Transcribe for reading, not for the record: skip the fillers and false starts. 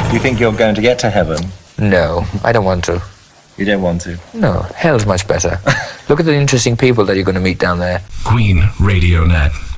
You think you're going to get to heaven? No, I don't want to. You don't want to? No, hell's much better. Look at the interesting people that you're going to meet down there. Queen Radio Net.